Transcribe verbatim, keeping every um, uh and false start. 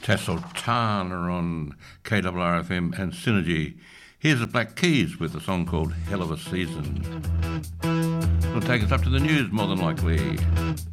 Sultana on K R R F M and Synergy. Here's the Black Keys with a song called Hell of a Season. It'll take us up to the news, more than likely.